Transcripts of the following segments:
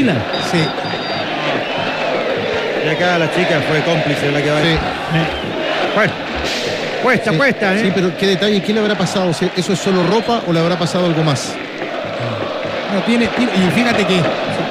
Gorila. Sí. Y acá la chica fue cómplice de la que va. Sí. Cuesta, ¿eh? Sí, pero qué detalle, ¿qué le habrá pasado? ¿Eso es solo ropa o le habrá pasado algo más? No, tiene, y fíjate que...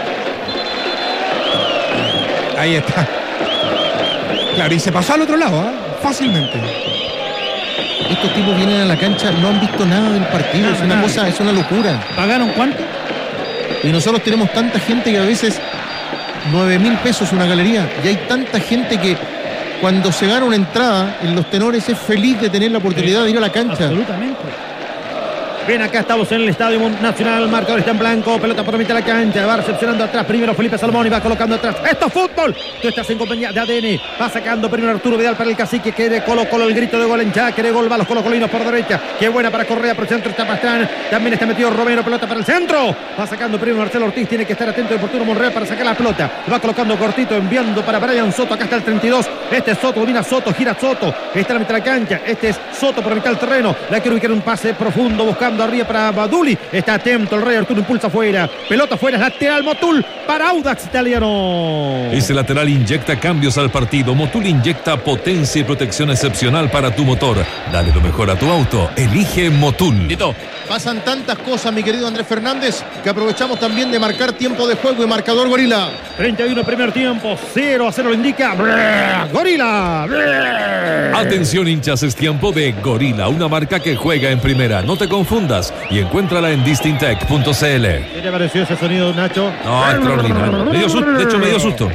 Ahí está. Claro, y se pasó al otro lado, fácilmente. Estos tipos vienen a la cancha, no han visto nada del partido, es una cosa, es una locura. ¿Pagaron cuánto? Y nosotros tenemos tanta gente que a veces 9.000 pesos una galería, y hay tanta gente que cuando se gana una entrada en los tenores es feliz de tener la oportunidad de ir a la cancha. Absolutamente. Bien, acá estamos en el Estadio Nacional, el marcador está en blanco, pelota por mitad de la cancha, va recepcionando atrás primero Felipe Salomón y va colocando atrás. ¡Esto es fútbol! Tú estás en compañía de ADN, va sacando primero Arturo Vidal para el cacique, quiere Colo, el grito de gol en ya, quiere gol, va los colocolinos por derecha, qué buena para Correa, por el centro está Pastrán, también está metido Romero, pelota para el centro, va sacando primero Marcelo Ortiz, tiene que estar atento el portero Monreal para sacar la pelota, va colocando cortito, enviando para Brian Soto, acá está el 32, este es Soto, domina Soto, gira Soto, está en la mitad de la cancha, este es Soto por la mitad del terreno, la quiere ubicar un pase profundo, buscando arriba para Baduli, está atento el Rey Arturo, impulsa afuera, pelota afuera, lateral Motul para Audax Italiano. Ese lateral inyecta cambios al partido. Motul inyecta potencia y protección excepcional para tu motor. Dale lo mejor a tu auto, elige Motul. Lito. Pasan tantas cosas, mi querido Andrés Fernández, que aprovechamos también de marcar tiempo de juego y marcador Gorila. 31 primer tiempo, 0-0 lo indica Gorila. Atención hinchas, es tiempo de Gorila, una marca que juega en primera. No te confundas y encuéntrala en distintec.cl. ¿Qué te pareció ese sonido, Nacho? No, extraordinario. Me dio susto, de hecho me dio susto.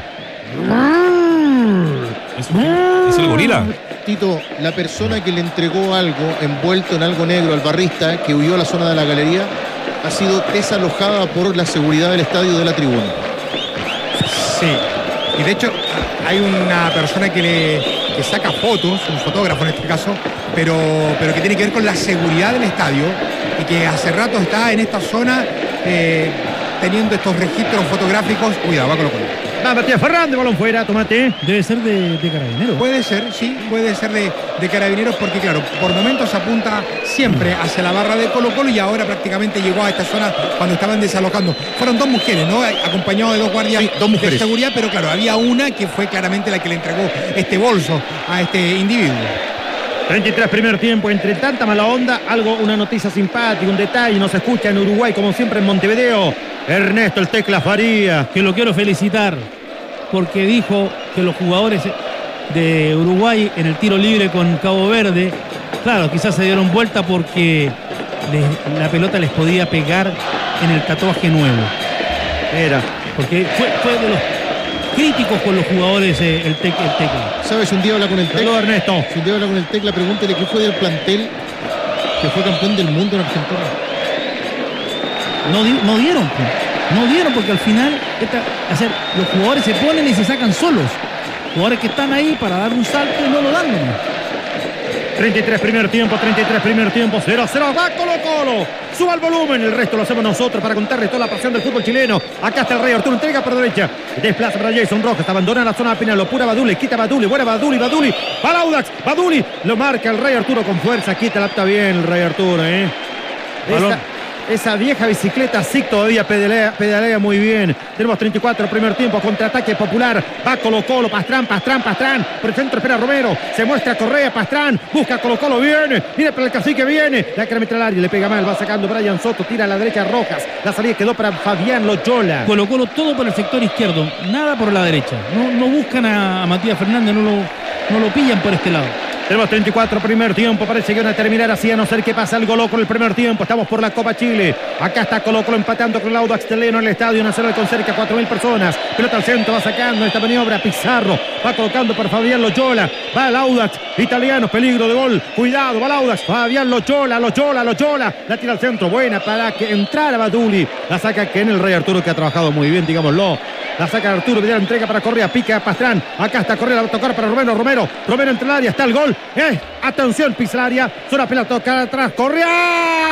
¿Es el gorila? Tito, la persona que le entregó algo envuelto en algo negro al barrista que huyó a la zona de la galería ha sido desalojada por la seguridad del estadio de la tribuna. Sí. Y de hecho hay una persona que saca fotos, un fotógrafo en este caso, pero que tiene que ver con la seguridad del estadio y que hace rato está en esta zona teniendo estos registros fotográficos. Cuidado, va con lo cual. Va Matías Fernández, balón fuera, tomate. Debe ser de Carabineros. Puede ser, sí, puede ser de Carabineros porque claro, por momentos apunta siempre hacia la barra de Colo-Colo y ahora prácticamente llegó a esta zona cuando estaban desalojando. Fueron dos mujeres, ¿no? Acompañados de dos guardias, dos mujeres de seguridad, pero claro, había una que fue claramente la que le entregó este bolso a este individuo. 33 primer tiempo, entre tanta mala onda, una noticia simpática, un detalle, nos escucha en Uruguay como siempre en Montevideo, Ernesto el Tecla Faría. Que lo quiero felicitar porque dijo que los jugadores de Uruguay en el tiro libre con Cabo Verde, claro, quizás se dieron vuelta porque la pelota les podía pegar en el tatuaje nuevo. Porque fue de los críticos con los jugadores el Tecla. ¿Sabes? Un día habla con el Tecla. Saludos, Ernesto. Si un día habla con el Tecla, pregúntele qué fue del plantel que fue campeón del mundo en Argentina. No dieron porque al final los jugadores se ponen y se sacan solos. Jugadores que están ahí para dar un salto y no lo dan. 33 primer tiempo, 0-0, va Colo-Colo. Suba el volumen, el resto lo hacemos nosotros para contarles toda la pasión del fútbol chileno. Acá está el Rey Arturo, entrega por derecha, desplaza para Jason Rojas, abandona la zona penal, lo pura Baduli, quita Baduli, buena Baduli, para Audax, Baduli, lo marca el Rey Arturo con fuerza, quita la apta bien el Rey Arturo, Esa vieja bicicleta sí todavía pedalea muy bien. Tenemos 34 primer tiempo, contraataque popular. Va Colo-Colo, Pastrán. Por el centro espera Romero. Se muestra Correa, Pastrán. Busca Colo-Colo, viene. Mira para el cacique, viene. La quiere meter al área, le pega mal. Va sacando Brian Soto, tira a la derecha Rojas. La salida quedó para Fabián Loyola. Colo-Colo todo por el sector izquierdo, nada por la derecha. No buscan a Matías Fernández, no lo pillan por este lado. Tenemos 34 primer tiempo, parece que van a terminar así, a no ser que pase algo loco en el primer tiempo. Estamos por la Copa Chile. Acá está Colo-Colo empatando con el Audax Italiano en el Estadio Nacional con cerca de 4.000 personas. Pelota al centro, va sacando esta maniobra Pizarro, va colocando para Fabián Loyola. Va el Audax Italiano, peligro de gol. Cuidado, va el Audax. Fabián Loyola. La tira al centro, buena para que entrara Baduli. La saca que en el Rey Arturo, que ha trabajado muy bien, digámoslo. La saca Arturo Vidal, entrega para Correa, pica Pastrán. Acá está Correa, la va a tocar para Romero entre el área, está el gol. Atención, pisa el área. Suena pelota, toca atrás, Correa.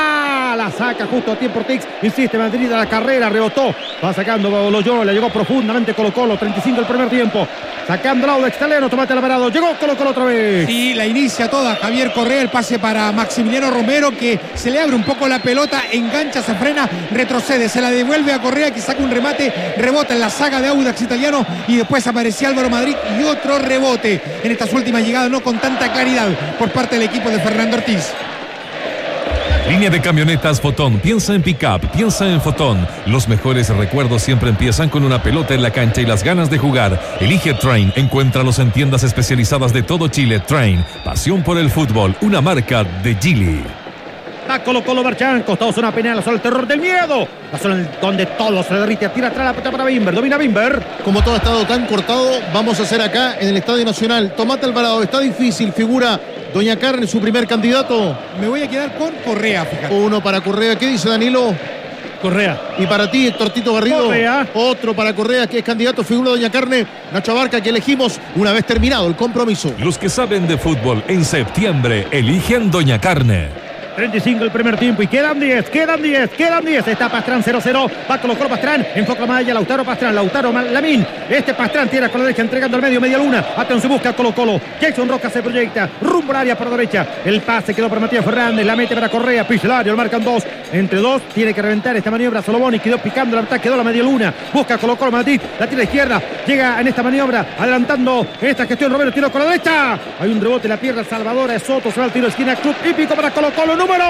va, la saca justo a tiempo Ortiz, insiste Madrid a la carrera, rebotó, va sacando Loyola, llegó profundamente Colo-Colo, 35 el primer tiempo, sacando el Audax italiano, Tomate Alvarado, llegó Colo-Colo otra vez. Sí, la inicia toda Javier Correa, el pase para Maximiliano Romero, que se le abre un poco la pelota, engancha, se frena, retrocede, se la devuelve a Correa, que saca un remate, rebota en la saga de Audax italiano y después aparecía Álvaro Madrid y otro rebote en estas últimas llegadas, no con tanta claridad por parte del equipo de Fernando Ortiz. Línea de camionetas Fotón. Piensa en pick-up, piensa en Fotón. Los mejores recuerdos siempre empiezan con una pelota en la cancha y las ganas de jugar. Elige Train. Encuéntralos en tiendas especializadas de todo Chile. Train. Pasión por el fútbol. Una marca de Geely. Va Colo-Colo Marchán, costado zona penal, la zona del terror del miedo. La zona donde todo se derrite, tira atrás la pelota para Bimber, domina Bimber. Como todo ha estado tan cortado, vamos a hacer acá en el Estadio Nacional. Tomate Alvarado, está difícil, figura Doña Carne, su primer candidato. Me voy a quedar con Correa, fíjate. Uno para Correa, ¿qué dice Danilo? Correa. Y para ti, Héctor Tito Garrido, Correa. otro para Correa, que es candidato, figura Doña Carne. Nacho Abarca, que elegimos una vez terminado el compromiso. Los que saben de fútbol en septiembre eligen Doña Carne. 35 el primer tiempo y quedan 10. Está Pastrán 0-0. Va Colo-Colo Pastrán. Enfoca la malla. Lautaro Pastrán. Lautaro Lamín. Este Pastrán tira con la derecha entregando al medio. Media luna. Atención, busca Colo-Colo. Jason Roca se proyecta. Rumbo al área por derecha. El pase quedó para Matías Fernández. La mete para Correa. Pisa el área. Lo marcan dos. Entre dos. Tiene que reventar esta maniobra. Solomoni quedó picando la mitad. Quedó la media luna. Busca Colo-Colo Madrid. La tira a izquierda. Llega en esta maniobra. Adelantando esta gestión. Romero tiró con la derecha. Hay un rebote. La pierna Salvador Soto. Se va al tiro de esquina. Club Hípico para Colo-Colo. Número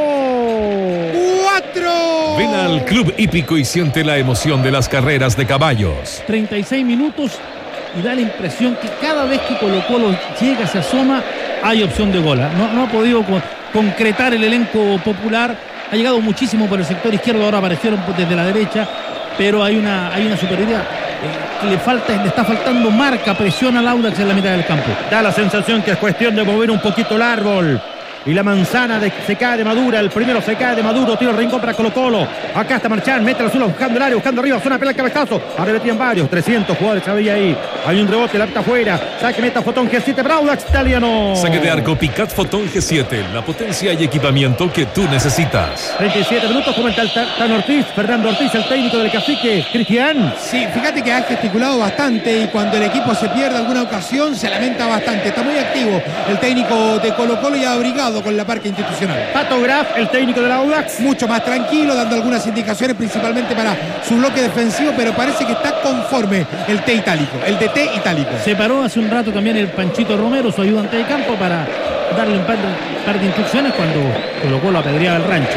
4. Ven al Club Hípico y siente la emoción de las carreras de caballos. 36 minutos y da la impresión que cada vez que Colo-Colo llega, se asoma, hay opción de gol. No ha podido concretar el elenco popular. Ha llegado muchísimo por el sector izquierdo, ahora aparecieron desde la derecha, pero hay una superioridad. Le está faltando marca, presión al Audax en la mitad del campo. Da la sensación que es cuestión de mover un poquito el árbol. Y la manzana se cae de Madura. El primero se cae de Maduro. Tiro al rincón para Colo-Colo. Acá está Marchán. Mete la zona buscando el área. Buscando arriba. Zona pelea cabezazo. Arrebetían varios. 300 jugadores había ahí. Hay un rebote. La está afuera. Saque meta Fotón G7 para Audax italiano. Saque de arco Picat Fotón G7. La potencia y equipamiento que tú necesitas. 37 minutos. Comenta el Tan Ortiz. Fernando Ortiz, el técnico del Cacique. Cristian. Sí, fíjate que ha gesticulado bastante y cuando el equipo se pierde alguna ocasión se lamenta bastante. Está muy activo el técnico de Colo-Colo y ha abrigado con la parca institucional. Pato Graf, el técnico del Audax. Mucho más tranquilo, dando algunas indicaciones principalmente para su bloque defensivo, pero parece que está conforme el DT itálico. Se paró hace un rato también el Panchito Romero, su ayudante de campo, para darle un par de instrucciones cuando Colo-Colo apedreaba el rancho.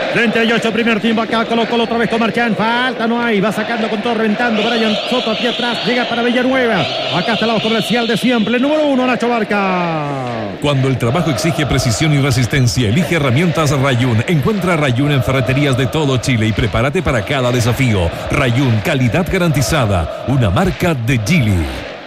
38 primer tiempo acá, Colo-Colo otra vez con Marchán, falta no hay, va sacando con todo, reventando, Brian Soto aquí atrás, llega para Villanueva, acá está el lado comercial de siempre, el número 1, Nacho Barca. Cuando el trabajo exige precisión y resistencia, elige herramientas Rayún. Encuentra Rayún en ferreterías de todo Chile y prepárate para cada desafío. Rayún, calidad garantizada, una marca de Geely.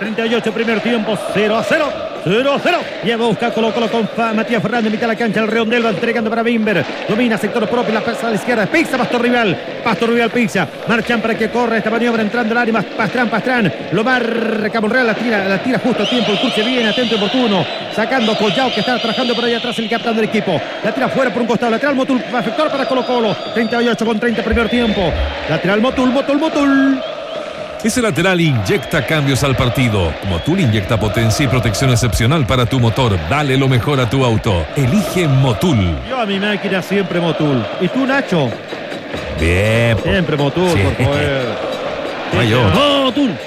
38 primer tiempo, 0-0. 0-0. Lleva a buscar Colo-Colo con Matías Fernández, mitad de la cancha, el redondel va entregando para Bimber. Domina sector propio, la pasa a la izquierda. Pizza, Pastor Rival pizza. Marchan para que corra esta maniobra entrando al área. Pastrán. Lo marca Monreal, la tira justo a tiempo. El cruce bien, atento y oportuno. Sacando Collao, que está trabajando por ahí atrás, el capitán del equipo. La tira fuera por un costado. Lateral Motul, efector para Colo-Colo. 38 con 30 primer tiempo. Lateral Motul. Ese lateral inyecta cambios al partido. Motul inyecta potencia y protección excepcional para tu motor. Dale lo mejor a tu auto. Elige Motul. Yo a mi máquina siempre Motul. ¿Y tú, Nacho? Bien. Siempre Motul, Sí. por favor. Motul.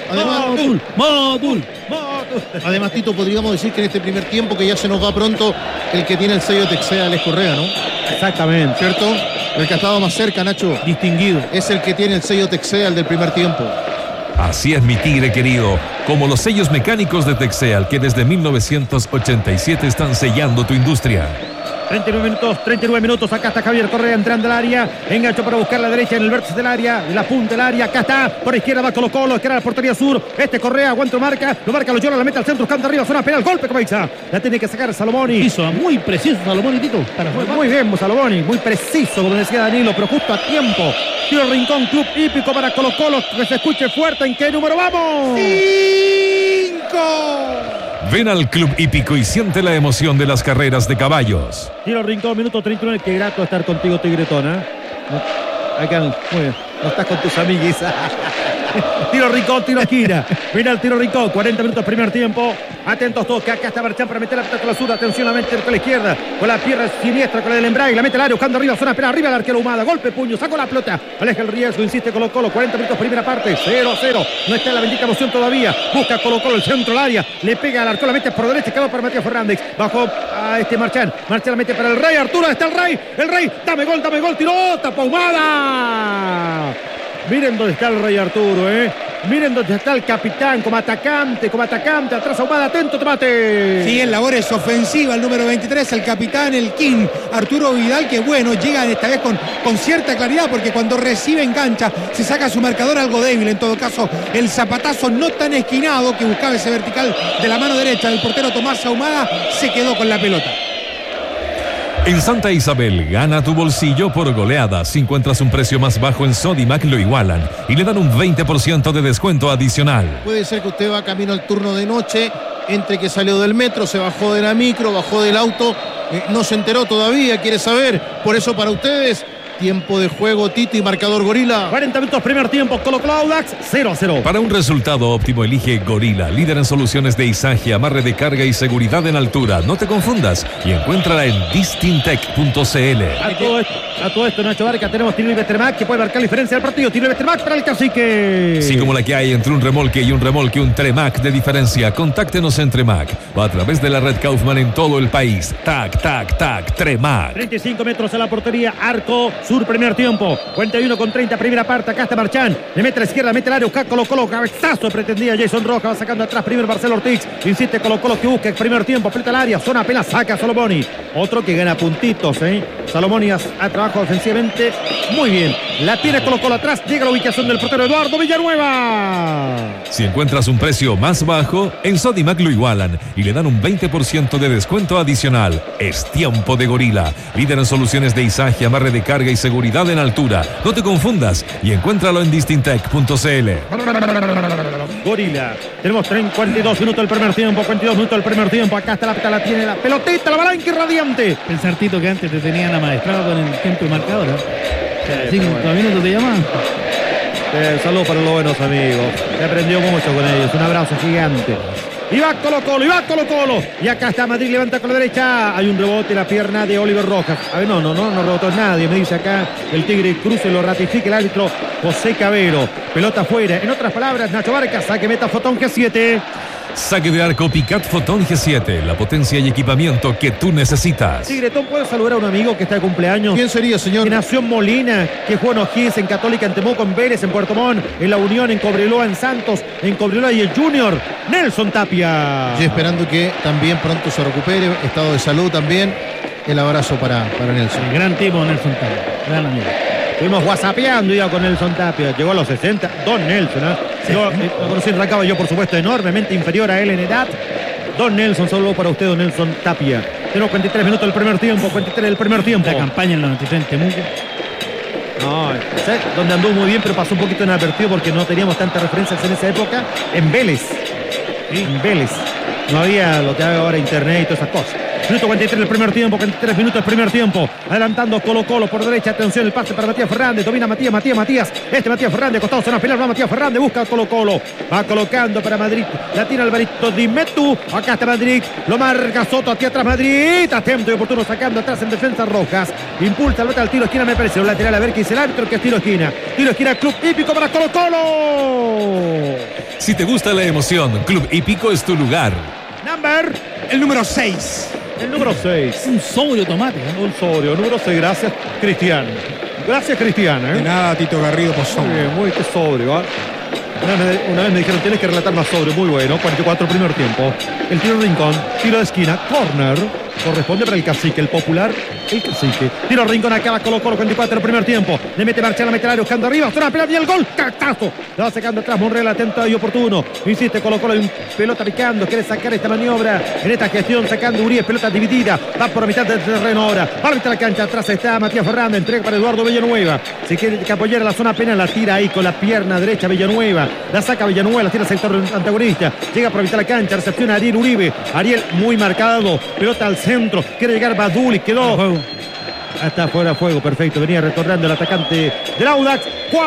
Además, Tito, podríamos decir que en este primer tiempo, que ya se nos va pronto, el que tiene el sello Texea, Alex Correa, ¿no? Exactamente. ¿Cierto? El que ha estado más cerca, Nacho. Distinguido. Es el que tiene el sello Texea, el del primer tiempo. Así es, mi tigre querido. Como los sellos mecánicos de Texeal, que desde 1987 están sellando tu industria. 39 minutos, acá está Javier Correa entrando al área, engancho para buscar la derecha en el vértice del área, la punta del área, acá está, por izquierda va Colo-Colo, que era la portería sur, Correa aguanta, lo marca Loyola, la mete al centro, buscando arriba, zona penal, golpe comienza, la tiene que sacar Salomoni. Hizo muy preciso Salomoni, Tito. Muy bien, Salomoni, muy preciso, como decía Danilo, pero justo a tiempo. Tiro rincón, Club Hípico para Colo-Colo, que se escuche fuerte, ¿en qué número vamos? 5. Ven al Club Hípico y siente la emoción de las carreras de caballos. Tiro Rincón, minuto 39. Qué grato estar contigo, Tigretona. Acá, muy bien. No estás con tus amiguis. Tiro Rincón, tiro esquina. Mira el tiro Rincón, 40 minutos primer tiempo. Atentos todos, que acá está Marchán para meter la pelota con la zurda. Atención, la mente con la izquierda. Con la pierna siniestra, con la del embrague. La mete al área, buscando arriba, zona penal. Arriba el arquero Humada. Golpe, puño, sacó la pelota. Aleja el riesgo, insiste Colo-Colo. 40 minutos primera parte, 0-0. No está en la bendita emoción todavía. Busca Colo-Colo el centro del área. Le pega al arco, la mete por derecha. Quedó para Matías Fernández. Bajó a Marchán. Marchán la mete para el Rey Arturo. Está el Rey. El Rey, dame gol. Tiró, tapa Humada. Miren dónde está el Rey Arturo, Miren dónde está el capitán, como atacante, atrás Ahumada, atento, Tomate. Sí, en labores ofensiva, el número 23, el capitán, el King, Arturo Vidal, que bueno, llega esta vez con cierta claridad, porque cuando recibe en cancha, se saca su marcador algo débil, en todo caso, el zapatazo no tan esquinado que buscaba ese vertical de la mano derecha del portero Tomás Ahumada, se quedó con la pelota. En Santa Isabel, gana tu bolsillo por goleada. Si encuentras un precio más bajo en Sodimac, lo igualan y le dan un 20% de descuento adicional. Puede ser que usted va camino al turno de noche, entre que salió del metro, se bajó de la micro, bajó del auto, no se enteró todavía, quiere saber. Por eso para ustedes, tiempo de juego, Tito y marcador Gorila. 40 minutos primer tiempo, Colo-Colo Audax, 0-0. Para un resultado óptimo, elige Gorila, líder en soluciones de izaje, amarre de carga y seguridad en altura. No te confundas y encuéntrala en distintec.cl. A todo esto, Nacho Barca, tenemos tiro libre Tremac, que puede marcar la diferencia del partido. Tiro libre Tremac para el Cacique. Sí, como la que hay entre un remolque y un remolque, un Tremac de diferencia. Contáctenos en Tremac o a través de la red Kaufman en todo el país. Tac, Tremac. 35 metros a la portería, arco sur, primer tiempo. 41:30, primera parte. Acá está Marchán. Le mete a la izquierda, mete al área, busca Colo-Colo. Cabezazo pretendía Jason Rojas. Va sacando atrás primero Marcelo Ortiz. Insiste Colo-Colo que busca el primer tiempo. Aprieta al área, zona apenas saca Salomoni. Otro que gana puntitos, Salomoni a trabajo ofensivamente muy bien. La tiene Colo-Colo atrás. Llega la ubicación del portero Eduardo Villanueva. Si encuentras un precio más bajo, en Sodimac lo igualan y le dan un 20% de descuento adicional. Es tiempo de Gorila, líder en soluciones de izaje, amarre de carga y seguridad en altura. No te confundas y encuéntralo en distintec.cl. Gorila. Tenemos 42 minutos del primer tiempo. 42 minutos del primer tiempo. Acá está la tiene la pelotita, la balanca radiante. El sartito que antes te tenían amaestrado con el tiempo y marcador. 5 minutos te llaman. Saludos para los buenos amigos. Se aprendió mucho con ellos. Un abrazo gigante. Y va Colo-Colo. Y acá está Madrid, levanta con la derecha. Hay un rebote en la pierna de Oliver Rojas. A ver, no rebotó nadie. Me dice acá el Tigre cruce, lo ratifica el árbitro José Cabero. Pelota afuera. En otras palabras, Nacho Vargas, saque meta Fotón G7. Saque de arco Picat Fotón G7, la potencia y equipamiento que tú necesitas. Tigretón, ¿puedo saludar a un amigo que está de cumpleaños? ¿Quién sería, señor? Que nació en Molina, que jugó en O'Higgins, en Católica, en Temuco, en Vélez, en Puerto Montt, en La Unión, en Cobreloa, en Santos, en Cobreloa y el Junior, Nelson Tapia. Y esperando que también pronto se recupere, estado de salud también. El abrazo para Nelson. El gran tipo Nelson Tapia, gran amigo. Estuvimos whatsappeando ya con Nelson Tapia. Llegó a los 60. Don Nelson, Yo lo conocí en Rancagua, yo por supuesto enormemente inferior a él en edad. Don Nelson, saludo para usted, don Nelson Tapia. Tenemos 43 minutos del primer tiempo. 43 del primer tiempo. La campaña en los 93 en Temuco. No, ¿sabes? Donde anduvo muy bien, pero pasó un poquito inadvertido porque no teníamos tantas referencias en esa época. En Vélez. Sí, en Vélez. No había lo que hay ahora, internet y todas esas cosas. Minuto 43 del primer tiempo, 43 minutos del primer tiempo. Adelantando Colo-Colo por derecha. Atención, el pase para Matías Fernández. Domina Matías. Matías Fernández, costado zona penal. Va Matías Fernández, busca a Colo-Colo. Va colocando para Madrid. La tira Alvarito Dimetu. Acá está Madrid. Lo marca Soto. Aquí atrás Madrid. Atento y oportuno sacando atrás en defensa Rojas. Impulsa el al tiro esquina, me parece. Un lateral, a ver qué dice el árbitro, que es tiro esquina. Tiro esquina, Club Hípico para Colo-Colo. Si te gusta la emoción, Club Hípico es tu lugar. El número 6. El número 6. Un sobrio tomate. Un sobrio. Número 6. Gracias, Cristian. De nada, Tito Garrido Pozón. Muy bien, muy que sobrio. Una vez me dijeron, tienes que relatar más sobrio. Muy bueno. 44 primer tiempo. El tiro Rincón. Tiro de esquina. Corner. Corresponde para el Cacique, el popular el Cacique. Tiro Rincón, acaba Colo-Colo 24 el primer tiempo. Le mete Marchán a meter área buscando arriba. Zona pelota y el gol. ¡Cactazo! Lo va sacando atrás Monreal, atento y oportuno. Insiste Colo-Colo en pelota picando. Quiere sacar esta maniobra en esta gestión. Sacando Uribe, pelota dividida. Va por la mitad del terreno ahora. Va a la cancha. Atrás está Matías Fernández. Entrega para Eduardo Villanueva. Si quiere apoyar a la zona penal, la tira ahí con la pierna derecha Villanueva. La saca Villanueva, la tira al sector antagonista. Llega por la mitad de la cancha. Recepción a Ariel Uribe. Ariel muy marcado. Pelota al centro. Quiere llegar Baduli. Quedó hasta fuera de juego, perfecto. Venía retornando el atacante del Audax.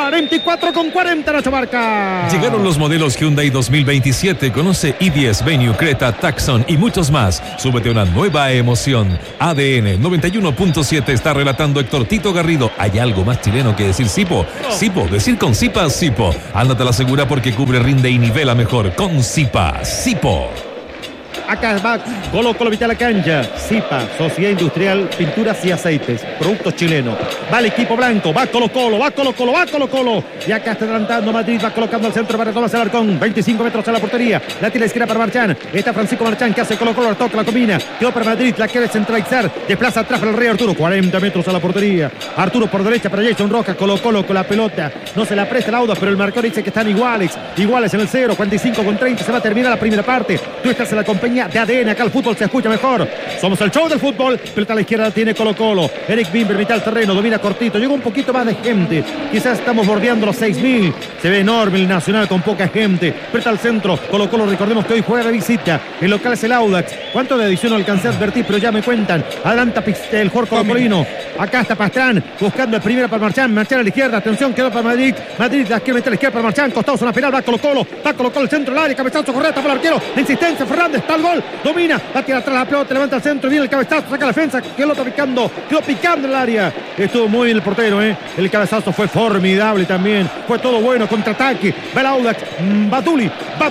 44-40 Nacho Barca. Llegaron los modelos Hyundai 2027. Conoce i10, Venue, Creta, Tucson y muchos más. Súbete a una nueva emoción. ADN 91.7 está relatando Héctor Tito Garrido. ¿Hay algo más chileno que decir Sipo? Sipo, decir con Sipa, Sipo. Ándate a la segura porque cubre, rinde y nivela mejor. Con Sipa, Sipo. Acá va Colo-Colo mitad de la cancha. Sipa, Sociedad Industrial, Pinturas y Aceites, productos chilenos. Va el equipo blanco, va Colo-Colo, va Colo-Colo, va Colo-Colo. Y acá está adelantando Madrid, va colocando al centro para Tomás Alarcón. 25 metros a la portería. La tira izquierda para Marchán. Está Francisco Marchán que hace Colo-Colo, la toca, la combina. Quedó para Madrid, la quiere centralizar. Desplaza atrás para el Rey Arturo. 40 metros a la portería. Arturo por derecha para Jason Rojas. Colo-Colo con la pelota. No se la presta el Audax, pero el marcador dice que están iguales. Iguales en el 0. 45-30. Se va a terminar la primera parte. Tú estás en la compañía de ADN, acá el fútbol se escucha mejor. Somos el show del fútbol. Pelota a la izquierda tiene Colo-Colo. Eric Bimber, mitad del terreno, domina cortito. Llegó un poquito más de gente. Quizás estamos bordeando los 6.000. Se ve enorme el Nacional con poca gente. Pelota al centro. Colo-Colo, recordemos que hoy juega de visita. El local es el Audax. ¿Cuánto de adición alcancé a advertir? Pero ya me cuentan. Adelanta el Jorge Colo-Colino. Acá está Pastrán buscando el primero para Marchán. Marchán a la izquierda. Atención, quedó para Madrid. Madrid la quiere meter a la izquierda para Marchán. Costado zona penal. Va Colo-Colo. Va Colo-Colo al centro del área. Cabezazo correcto para el arquero. La insistencia. Fernández está el gol. Domina. Va a tirar atrás la pelota. Levanta al centro. Viene el cabezazo. Saca la defensa. Quedó picando. Quedó picando en el área. Estuvo muy bien el portero. El cabezazo fue formidable también. Fue todo bueno. Contraataque. Va el Audax. Baduli.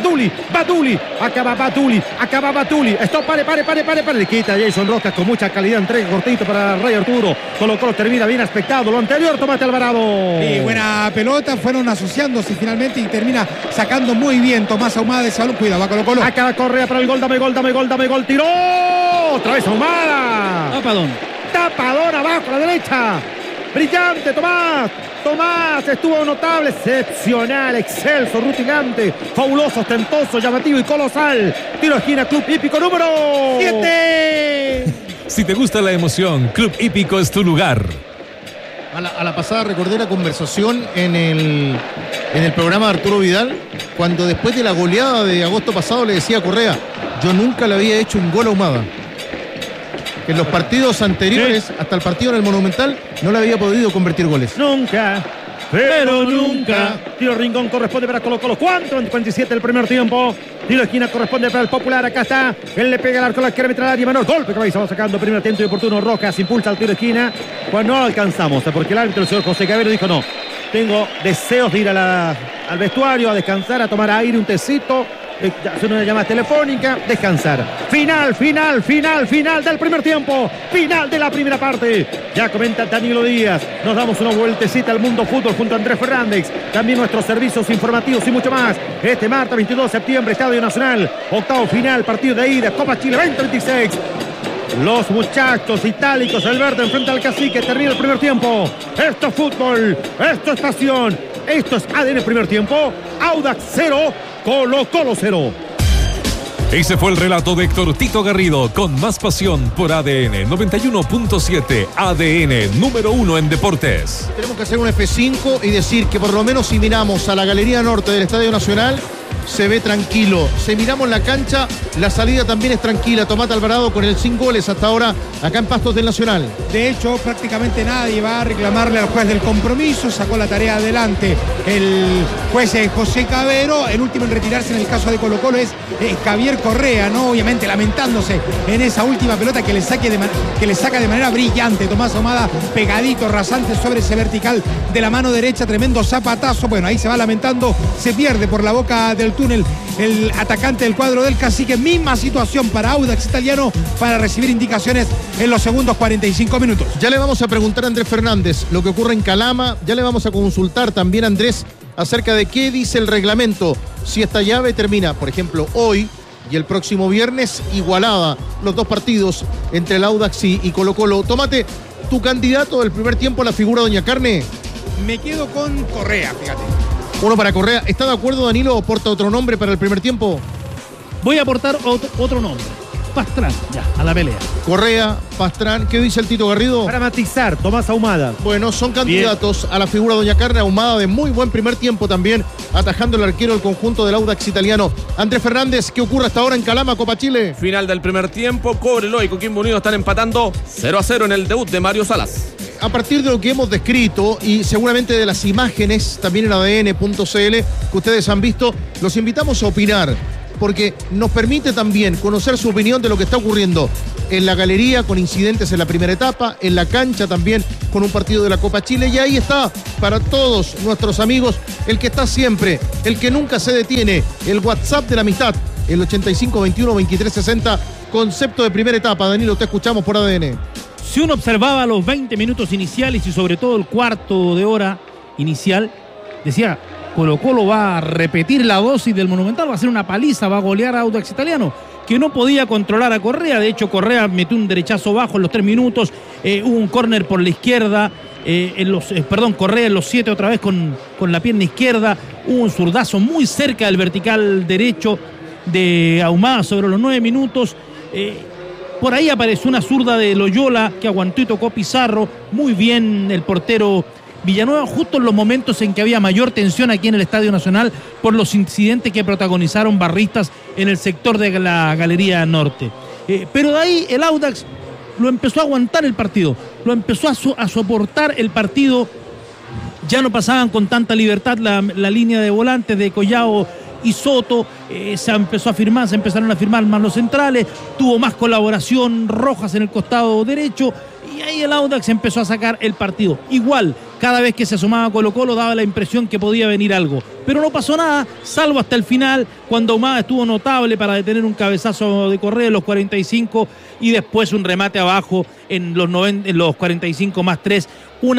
Acaba Baduli. Esto pare. Le quita a Jason Rojas con mucha calidad. Entrega cortito para Rey Arturo. Colo-Colo termina bien aspectado. Lo anterior, Tomate Alvarado. Sí, buena pelota. Fueron asociándose finalmente y termina sacando muy bien Tomás Ahumada de salud. Cuidado, va Colo-Colo. Acaba Correa para el gol. Dame gol. Tiró. Otra vez Ahumada. Tapadón abajo a la derecha. Brillante, Tomás estuvo notable, excepcional, excelso, rutilante, fabuloso, ostentoso, llamativo y colosal. Tiro esquina, Club Hípico número 7. Si te gusta la emoción, Club Hípico es tu lugar. A la pasada recordé la conversación en el programa de Arturo Vidal, cuando después de la goleada de agosto pasado le decía a Correa, yo nunca le había hecho un gol a Ahumada. Que en los partidos anteriores, hasta el partido en el Monumental, no le había podido convertir goles. Nunca. Tiro Rincón corresponde para Colo-Colo. ¿Cuánto? En 57 el primer tiempo. Tiro esquina corresponde para el Popular. Acá está. Él le pega al arco, la quiere meter al área menor. Golpe cabeza va sacando. Primer atento y oportuno. Rojas impulsa al tiro esquina. Pues no alcanzamos. Porque el árbitro, el señor José Cabero, dijo no. Tengo deseos de ir al vestuario, a descansar, a tomar aire, un tecito. Hacer una llamada telefónica, descansar. Final del primer tiempo. Final de la primera parte. Ya comenta Danilo Díaz. Nos damos una vueltecita al mundo fútbol junto a Andrés Fernández. También nuestros servicios informativos y mucho más. Este martes 22 de septiembre, Estadio Nacional. Octavo final, partido de ida, Copa Chile 2026. Los muchachos itálicos, el verde enfrenta al Cacique. Termina el primer tiempo. Esto es fútbol, esto es pasión, esto es ADN primer tiempo. Audax 0, Colo-Colo 0. Ese fue el relato de Héctor Tito Garrido, con más pasión por ADN 91.7, ADN número 1 en deportes. Tenemos que hacer un F5 y decir que por lo menos si miramos a la Galería Norte del Estadio Nacional, se ve tranquilo. Si miramos la cancha, la salida también es tranquila. Tomás Alvarado con el 5 goles hasta ahora acá en Pastos del Nacional. De hecho, prácticamente nadie va a reclamarle al juez del compromiso. Sacó la tarea adelante el juez José Cabero. El último en retirarse en el caso de Colo-Colo es Javier Correa, ¿no? Obviamente lamentándose en esa última pelota que le saca de manera brillante. Tomás Ahumada pegadito, rasante sobre ese vertical de la mano derecha. Tremendo zapatazo. Bueno, ahí se va lamentando. Se pierde por la boca del túnel el atacante del cuadro del Cacique. Misma situación para Audax Italiano para recibir indicaciones en los segundos 45 minutos. Ya le vamos a preguntar a Andrés Fernández lo que ocurre en Calama. Ya le vamos a consultar también a Andrés acerca de qué dice el reglamento. Si esta llave termina, por ejemplo, hoy y el próximo viernes, igualada los dos partidos entre el Audax y Colo-Colo. Tomate, ¿Tu candidato del primer tiempo a la figura Doña Carne? Me quedo con Correa, fíjate. Uno para Correa. ¿Está de acuerdo, Danilo? ¿Porta otro nombre para el primer tiempo? Voy a aportar otro nombre. Pastrán, ya, a la pelea. Correa, Pastrán. ¿Qué dice el Tito Garrido? Para matizar, Tomás Ahumada. Bueno, son candidatos a la figura Doña Carne. Ahumada de muy buen primer tiempo también, atajando el arquero del conjunto del Audax italiano. Andrés Fernández, ¿qué ocurre hasta ahora en Calama, Copa Chile? Final del primer tiempo, Cobreloa y Coquimbo Unido están empatando 0-0 en el debut de Mario Salas. A partir de lo que hemos descrito y seguramente de las imágenes también en ADN.cl que ustedes han visto, los invitamos a opinar, porque nos permite también conocer su opinión de lo que está ocurriendo en la galería con incidentes en la primera etapa, en la cancha también con un partido de la Copa Chile, y ahí está para todos nuestros amigos el que está siempre, el que nunca se detiene, el WhatsApp de la amistad, el 8521-2360, concepto de primera etapa. Danilo, te escuchamos por ADN. Si uno observaba los 20 minutos iniciales y sobre todo el cuarto de hora inicial, decía, Colo-Colo va a repetir la dosis del Monumental, va a hacer una paliza, va a golear a Audax Italiano, que no podía controlar a Correa. De hecho, Correa metió un derechazo bajo en los 3 minutos, hubo un córner por la izquierda, Correa en los 7 otra vez con la pierna izquierda, hubo un zurdazo muy cerca del vertical derecho de Ahumada sobre los 9 minutos. Por ahí apareció una zurda de Loyola que aguantó y tocó Pizarro. Muy bien el portero Villanueva, justo en los momentos en que había mayor tensión aquí en el Estadio Nacional por los incidentes que protagonizaron barristas en el sector de la Galería Norte. Pero de ahí el Audax lo empezó a aguantar el partido, lo empezó a soportar el partido. Ya no pasaban con tanta libertad la línea de volantes de Collao y Soto, se empezaron a firmar más los centrales, tuvo más colaboración Rojas en el costado derecho, y ahí el Audax empezó a sacar el partido. Igual, cada vez que se asomaba Colo-Colo daba la impresión que podía venir algo, pero no pasó nada, salvo hasta el final, cuando Ahumada estuvo notable para detener un cabezazo de Correa en los 45, y después un remate abajo en los 45 más 3,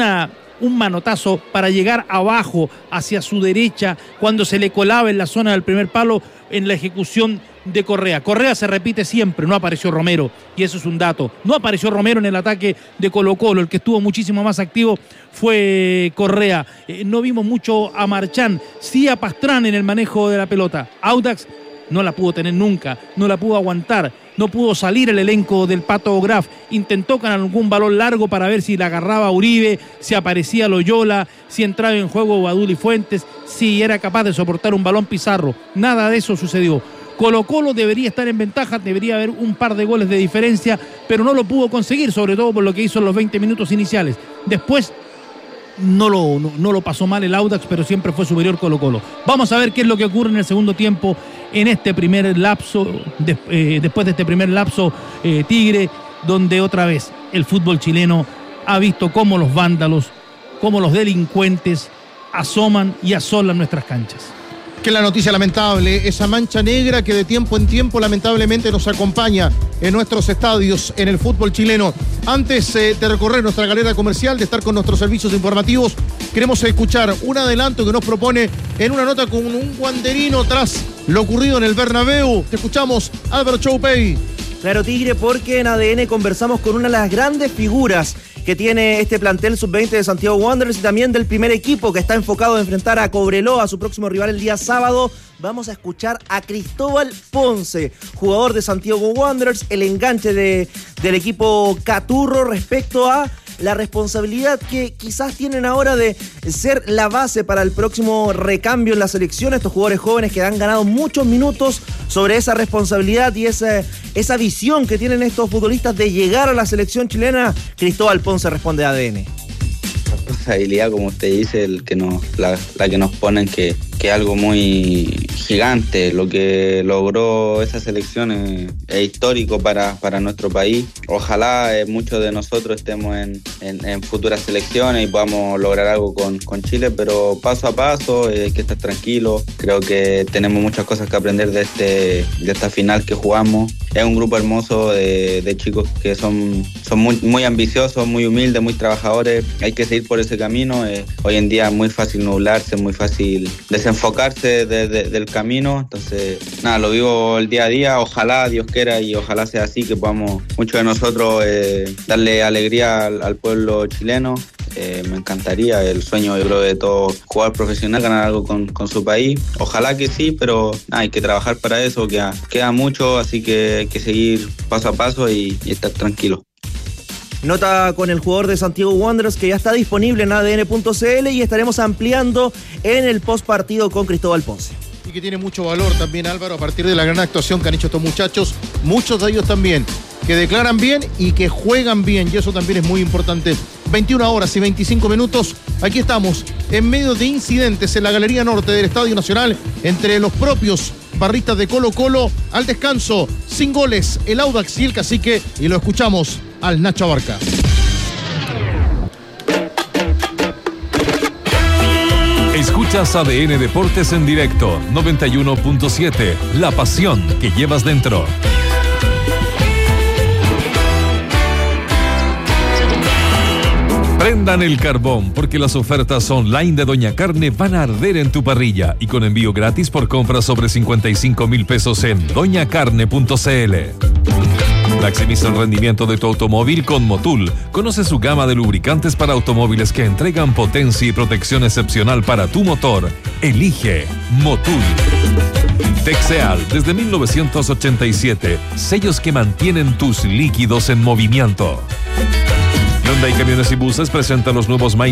un manotazo para llegar abajo hacia su derecha cuando se le colaba en la zona del primer palo en la ejecución de Correa. Correa se repite siempre, no apareció Romero, y eso es un dato. No apareció Romero en el ataque de Colo-Colo, el que estuvo muchísimo más activo fue Correa. No vimos mucho a Marchán, sí a Pastrán en el manejo de la pelota. Audax no la pudo tener nunca, no la pudo aguantar, no pudo salir el elenco del Pato Graf. Intentó con algún balón largo para ver si la agarraba Uribe, si aparecía Loyola, si entraba en juego Baduli Fuentes, si era capaz de soportar un balón Pizarro. Nada de eso sucedió. Colo-Colo debería estar en ventaja, debería haber un par de goles de diferencia, pero no lo pudo conseguir, sobre todo por lo que hizo en los 20 minutos iniciales. Después no lo pasó mal el Audax, pero siempre fue superior Colo-Colo. Vamos a ver qué es lo que ocurre en el segundo tiempo, en este primer lapso, después de este primer lapso Tigre, donde otra vez el fútbol chileno ha visto cómo los vándalos, cómo los delincuentes asoman y asolan nuestras canchas. Que la noticia lamentable, esa mancha negra que de tiempo en tiempo lamentablemente nos acompaña en nuestros estadios, en el fútbol chileno. Antes de recorrer nuestra galera comercial, de estar con nuestros servicios informativos, queremos escuchar un adelanto que nos propone en una nota con un guanderino tras lo ocurrido en el Bernabéu. Te escuchamos, Álvaro Choupey. Claro, Tigre, porque en ADN conversamos con una de las grandes figuras que tiene este plantel sub-20 de Santiago Wanderers y también del primer equipo que está enfocado a enfrentar a Cobreloa, su próximo rival el día sábado. Vamos a escuchar a Cristóbal Ponce, jugador de Santiago Wanderers, el enganche del equipo Caturro respecto a la responsabilidad que quizás tienen ahora de ser la base para el próximo recambio en la selección. Estos jugadores jóvenes que han ganado muchos minutos, sobre esa responsabilidad y esa visión que tienen estos futbolistas de llegar a la selección chilena. Cristóbal Ponce responde a ADN. Responsabilidad, como usted dice, la que nos ponen, que es algo muy gigante. Lo que logró esa selección es histórico para nuestro país. Ojalá muchos de nosotros estemos en futuras selecciones y podamos lograr algo con Chile, pero paso a paso, hay que estar tranquilo. Creo que tenemos muchas cosas que aprender de esta final que jugamos. es un grupo hermoso de chicos que son muy ambiciosos, muy humildes, muy trabajadores. Hay que seguir por ese camino. Hoy en día es muy fácil nublarse, muy fácil desenfocarse del camino. Entonces, nada, lo vivo el día a día. Ojalá Dios quiera y ojalá sea así, que podamos muchos de nosotros darle alegría al pueblo chileno. Me encantaría, el sueño yo creo de todo jugador profesional, ganar algo con su país. Ojalá que sí, pero nada, hay que trabajar para eso, queda mucho, así que hay que seguir paso a paso y estar tranquilo. Nota con el jugador de Santiago Wanderers que ya está disponible en adn.cl y estaremos ampliando en el postpartido con Cristóbal Ponce. Y que tiene mucho valor también, Álvaro, a partir de la gran actuación que han hecho estos muchachos, muchos de ellos también, que declaran bien y que juegan bien, y eso también es muy importante. 21 horas y 25 minutos, aquí estamos, en medio de incidentes en la Galería Norte del Estadio Nacional, entre los propios barristas de Colo-Colo. Al descanso, sin goles, el Audax y el Cacique, y lo escuchamos al Nacho Abarca. Escuchas ADN Deportes en directo, 91.7, la pasión que llevas dentro. Prendan el carbón porque las ofertas online de Doña Carne van a arder en tu parrilla y con envío gratis por compras sobre 55,000 pesos en doñacarne.cl. Maximiza el rendimiento de tu automóvil con Motul. Conoce su gama de lubricantes para automóviles que entregan potencia y protección excepcional para tu motor. Elige Motul. Texeal, desde 1987, sellos que mantienen tus líquidos en movimiento. Hyundai Camiones y Buses presenta los nuevos